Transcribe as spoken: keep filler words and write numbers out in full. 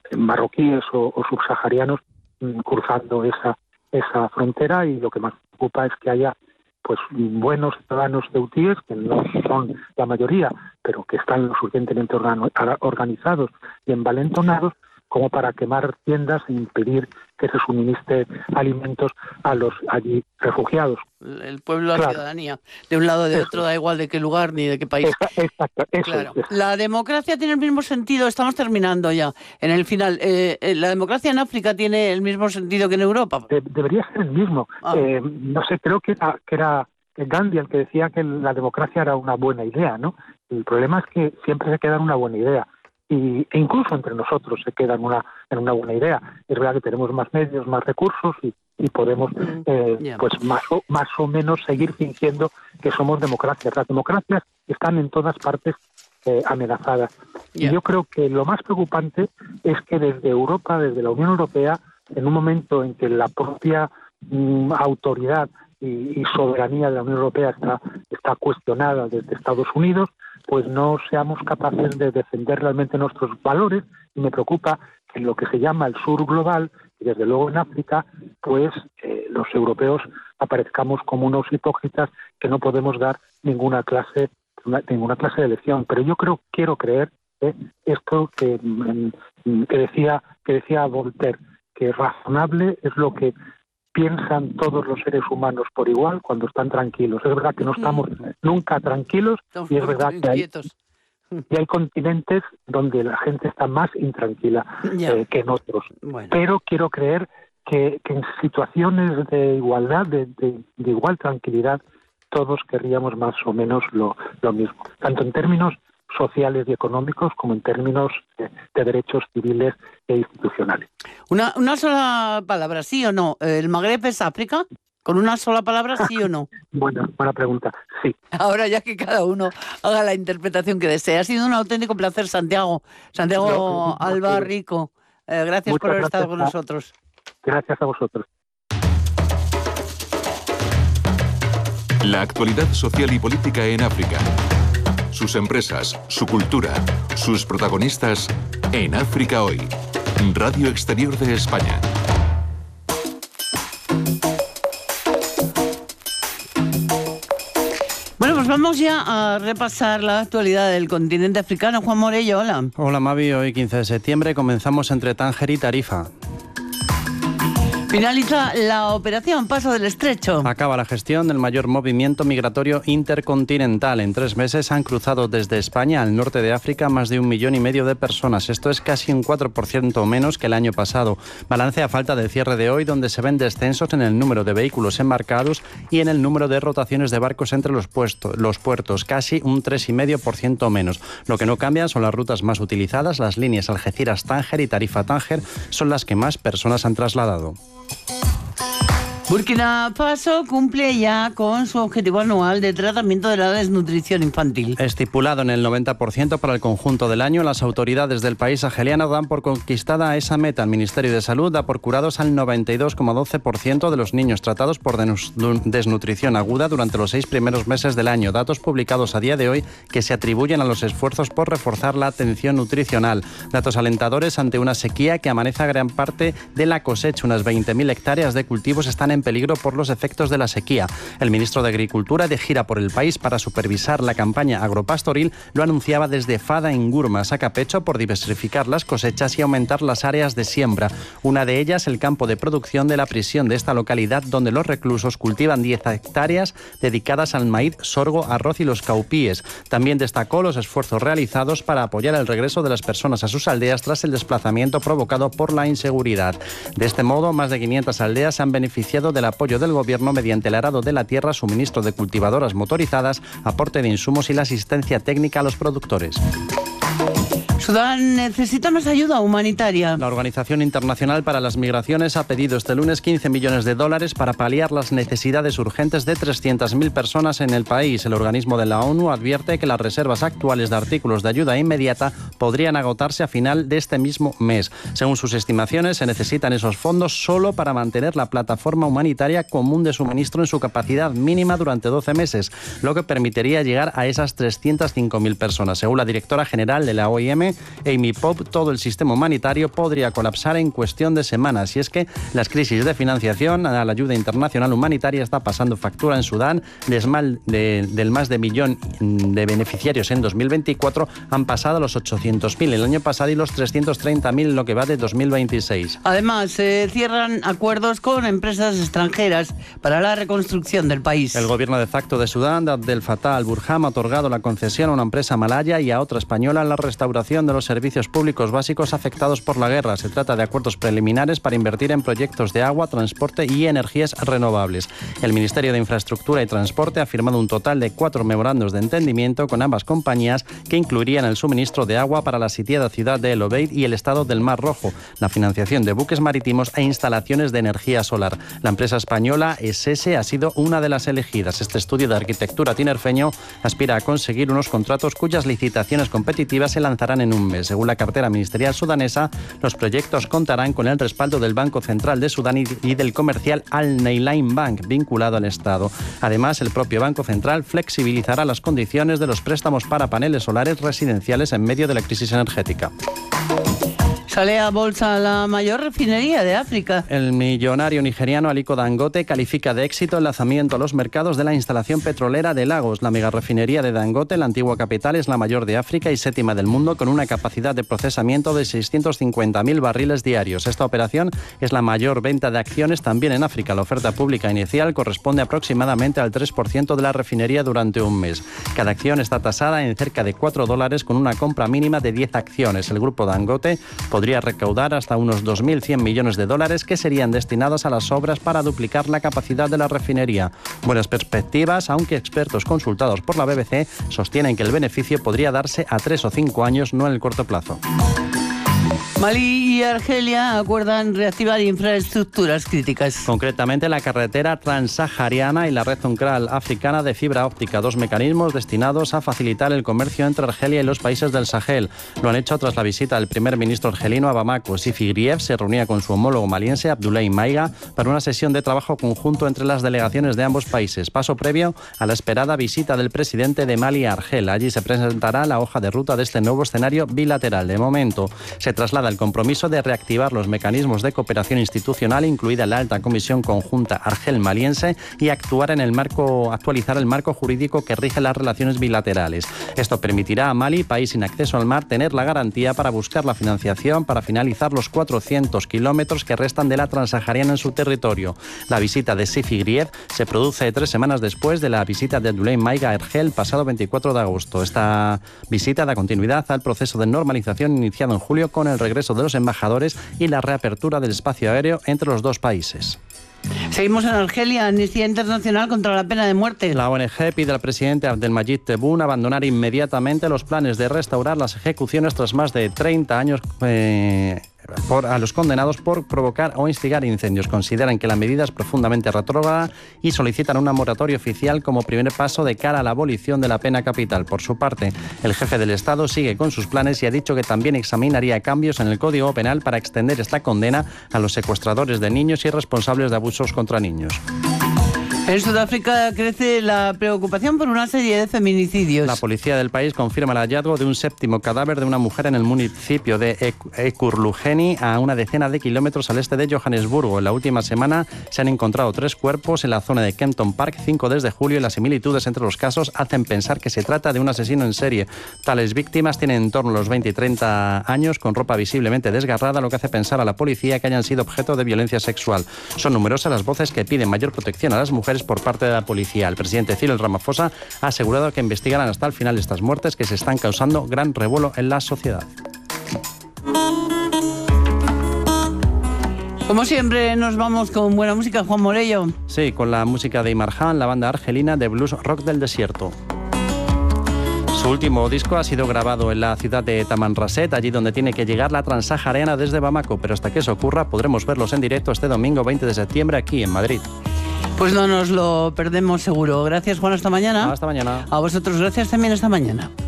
marroquíes o, o subsaharianos mm, cruzando esa, esa frontera, y lo que más preocupa es que haya pues buenos ciudadanos ceutíes, que no son la mayoría, pero que están lo suficientemente organ- organizados y envalentonados como para quemar tiendas e impedir que se suministre alimentos a los allí refugiados. El pueblo, la claro. ciudadanía, de un lado o de Eso. otro, da igual de qué lugar ni de qué país. Exacto, eso Claro. es. La democracia tiene el mismo sentido, estamos terminando ya, en el final. Eh, eh, ¿La democracia en África tiene el mismo sentido que en Europa? De, debería ser el mismo. Ah. Eh, no sé, creo que era, que era Gandhi el que decía que la democracia era una buena idea, ¿no? El problema es que siempre se queda en una buena idea. Y, e incluso entre nosotros se queda en una, en una buena idea. Es verdad que tenemos más medios, más recursos y, y podemos eh, yeah. pues más o, más o menos seguir fingiendo que somos democracias. Las democracias están en todas partes eh, amenazadas. Yeah. Y yo creo que lo más preocupante es que desde Europa, desde la Unión Europea, en un momento en que la propia mm, autoridad y, y soberanía de la Unión Europea está, está cuestionada desde Estados Unidos, pues no seamos capaces de defender realmente nuestros valores, y me preocupa que en lo que se llama el sur global, y desde luego en África, pues eh, los europeos aparezcamos como unos hipócritas que no podemos dar ninguna clase una, ninguna clase de lección. Pero yo creo, quiero creer eh, esto que, que decía que decía Voltaire, que razonable es lo que piensan todos los seres humanos por igual cuando están tranquilos. Es verdad que no estamos nunca tranquilos, Estamos y es verdad que hay, y hay continentes donde la gente está más intranquila eh, que en otros. Bueno. Pero quiero creer que, que en situaciones de igualdad, de, de, de igual tranquilidad, todos querríamos más o menos lo, lo mismo, tanto en términos sociales y económicos como en términos de, de derechos civiles e institucionales. Una, una sola palabra, ¿sí o no? ¿El Magreb es África? ¿Con una sola palabra, sí o no? Buena, buena pregunta, sí. Ahora ya que cada uno haga la interpretación que desee. Ha sido un auténtico placer, Santiago. Santiago no, Alba Rico, eh, gracias Muchas por haber gracias estado con a, nosotros. Gracias a vosotros. La actualidad social y política en África. Sus empresas, su cultura, sus protagonistas en África Hoy. Radio Exterior de España. Bueno, pues vamos ya a repasar la actualidad del continente africano. Juan Morello, hola. Hola Mavi, hoy quince de septiembre comenzamos entre Tánger y Tarifa. Finaliza la operación Paso del Estrecho. Acaba la gestión del mayor movimiento migratorio intercontinental. En tres meses han cruzado desde España al norte de África más de un millón y medio de personas. Esto es casi un cuatro por ciento menos que el año pasado. Balance a falta del cierre de hoy, donde se ven descensos en el número de vehículos embarcados y en el número de rotaciones de barcos entre los, puestos, los puertos, casi un tres coma cinco por ciento menos. Lo que no cambia son las rutas más utilizadas. Las líneas Algeciras-Tánger y Tarifa-Tánger son las que más personas han trasladado. Burkina Faso cumple ya con su objetivo anual de tratamiento de la desnutrición infantil. Estipulado en el noventa por ciento para el conjunto del año, las autoridades del país saheliano dan por conquistada esa meta. El Ministerio de Salud da por curados al noventa y dos coma doce por ciento de los niños tratados por desnutrición aguda durante los seis primeros meses del año. Datos publicados a día de hoy que se atribuyen a los esfuerzos por reforzar la atención nutricional. Datos alentadores ante una sequía que amanece a gran parte de la cosecha. Unas veinte mil hectáreas de cultivos están en peligro por los efectos de la sequía. El ministro de Agricultura, de gira por el país para supervisar la campaña agropastoril, lo anunciaba desde Fada en Gurma. Saca pecho por diversificar las cosechas y aumentar las áreas de siembra. Una de ellas, el campo de producción de la prisión de esta localidad, donde los reclusos cultivan diez hectáreas dedicadas al maíz, sorgo, arroz y los caupíes. También destacó los esfuerzos realizados para apoyar el regreso de las personas a sus aldeas tras el desplazamiento provocado por la inseguridad. De este modo, más de quinientas aldeas se han beneficiado del apoyo del gobierno mediante el arado de la tierra, suministro de cultivadoras motorizadas, aporte de insumos y la asistencia técnica a los productores. Sudán necesita más ayuda humanitaria. La Organización Internacional para las Migraciones ha pedido este lunes quince millones de dólares para paliar las necesidades urgentes de trescientas mil personas en el país. El organismo de la ONU advierte que las reservas actuales de artículos de ayuda inmediata podrían agotarse a final de este mismo mes. Según sus estimaciones, se necesitan esos fondos solo para mantener la plataforma humanitaria común de suministro en su capacidad mínima durante doce meses, lo que permitiría llegar a esas trescientas cinco mil personas. Según la directora general de la O I M, dice Amy Pope, todo el sistema humanitario podría colapsar en cuestión de semanas. Y es que las crisis de financiación a la ayuda internacional humanitaria está pasando factura en Sudán. Desmal de, del más de millón de beneficiarios en dos mil veinticuatro han pasado los ochocientos mil el año pasado y los trescientos treinta mil en lo que va de dos mil veintiséis. Además, se eh, cierran acuerdos con empresas extranjeras para la reconstrucción del país. El gobierno de facto de Sudán, de Abdel Fattah al-Burham, ha otorgado la concesión a una empresa malaya y a otra española en la restauración de los servicios públicos básicos afectados por la guerra. Se trata de acuerdos preliminares para invertir en proyectos de agua, transporte y energías renovables. El Ministerio de Infraestructura y Transporte ha firmado un total de cuatro memorandos de entendimiento con ambas compañías que incluirían el suministro de agua para la sitiada ciudad de El Obeid y el estado del Mar Rojo, la financiación de buques marítimos e instalaciones de energía solar. La empresa española E S S ha sido una de las elegidas. Este estudio de arquitectura tinerfeño aspira a conseguir unos contratos cuyas licitaciones competitivas se lanzarán en un mes. Según la cartera ministerial sudanesa, los proyectos contarán con el respaldo del Banco Central de Sudán y del comercial Al Neilain Bank, vinculado al Estado. Además, el propio Banco Central flexibilizará las condiciones de los préstamos para paneles solares residenciales en medio de la crisis energética. Sale a bolsa la mayor refinería de África. El millonario nigeriano Aliko Dangote califica de éxito el lanzamiento a los mercados de la instalación petrolera de Lagos. La megarefinería de Dangote, la antigua capital, es la mayor de África y séptima del mundo, con una capacidad de procesamiento de seiscientos cincuenta mil barriles diarios. Esta operación es la mayor venta de acciones también en África. La oferta pública inicial corresponde aproximadamente al tres por ciento de la refinería durante un mes. Cada acción está tasada en cerca de cuatro dólares con una compra mínima de diez acciones. El grupo Dangote podría podría recaudar hasta unos dos mil cien millones de dólares que serían destinados a las obras para duplicar la capacidad de la refinería. Buenas perspectivas, aunque expertos consultados por la B B C sostienen que el beneficio podría darse a tres o cinco años, no en el corto plazo. Mali y Argelia acuerdan reactivar infraestructuras críticas. Concretamente la carretera transsahariana y la red central africana de fibra óptica, dos mecanismos destinados a facilitar el comercio entre Argelia y los países del Sahel. Lo han hecho tras la visita del primer ministro argelino a Bamako. Sifi Grief se reunía con su homólogo maliense Abdoulaye Maiga para una sesión de trabajo conjunto entre las delegaciones de ambos países, paso previo a la esperada visita del presidente de Mali a Argel. Allí se presentará la hoja de ruta de este nuevo escenario bilateral. De momento se traslada el compromiso de reactivar los mecanismos de cooperación institucional, incluida la Alta Comisión Conjunta Argel-Maliense, y actuar en el marco, actualizar el marco jurídico que rige las relaciones bilaterales. Esto permitirá a Mali, país sin acceso al mar, tener la garantía para buscar la financiación para finalizar los cuatrocientos kilómetros que restan de la transsahariana en su territorio. La visita de Sifi Grief se produce tres semanas después de la visita de Abdoulaye Maiga a Argel pasado veinticuatro de agosto. Esta visita da continuidad al proceso de normalización iniciado en julio con el regreso de los embajadores y la reapertura del espacio aéreo entre los dos países. Seguimos en Argelia. Amnistía Internacional contra la pena de muerte. La O N G pide al presidente Abdelmadjid Tebboune abandonar inmediatamente los planes de restaurar las ejecuciones tras más de treinta años eh, por, a los condenados por provocar o instigar incendios. Consideran que la medida es profundamente retrógrada y solicitan una moratoria oficial como primer paso de cara a la abolición de la pena capital. Por su parte, el jefe del Estado sigue con sus planes y ha dicho que también examinaría cambios en el Código Penal para extender esta condena a los secuestradores de niños y responsables de abusos contra niños. En Sudáfrica crece la preocupación por una serie de feminicidios. La policía del país confirma el hallazgo de un séptimo cadáver de una mujer en el municipio de Ekurhuleni, a una decena de kilómetros al este de Johannesburgo. En la última semana se han encontrado tres cuerpos en la zona de Kempton Park, cinco desde julio, y las similitudes entre los casos hacen pensar que se trata de un asesino en serie. Tales víctimas tienen en torno a los veinte y treinta años, con ropa visiblemente desgarrada, lo que hace pensar a la policía que hayan sido objeto de violencia sexual. Son numerosas las voces que piden mayor protección a las mujeres por parte de la policía. El presidente Cyril Ramaphosa ha asegurado que investigarán hasta el final estas muertes que se están causando gran revuelo en la sociedad. Como siempre, nos vamos con buena música, Juan Morello. Sí, con la música de Imarjan, la banda argelina de blues rock del desierto. Su último disco ha sido grabado en la ciudad de Tamanrasset, allí donde tiene que llegar la transsahariana desde Bamako, pero hasta que eso ocurra podremos verlos en directo este domingo veinte de septiembre aquí en Madrid. Pues no nos lo perdemos seguro. Gracias, Juan, hasta mañana. Hasta mañana. A vosotros, gracias también, hasta mañana.